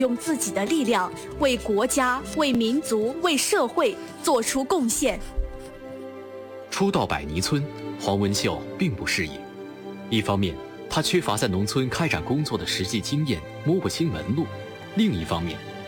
用自己的力量为国家、为民族、为社会做出贡献。 初到百泥村，黄文秀并不适应。一方面，他缺乏在农村开展工作的实际经验，摸不清门路；另一方面，